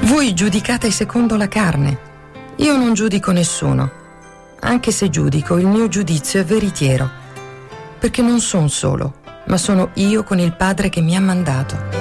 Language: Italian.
Voi giudicate secondo la carne. Io non giudico nessuno. Anche se giudico, il mio giudizio è veritiero, perché non sono solo, ma sono io con il Padre che mi ha mandato.